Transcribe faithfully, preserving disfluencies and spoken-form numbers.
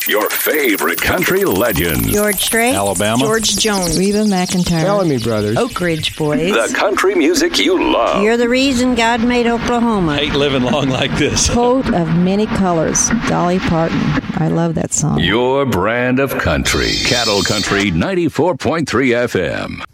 Your favorite country legends. George Strait. Alabama. George Jones. Reba McEntire. Bellamy Brothers. Oak Ridge Boys. The country music you love. You're the reason God made Oklahoma. Hate living long like this. Coat of Many Colors. Dolly Parton. I love that song. Your brand of country. Cattle Country ninety-four point three F M.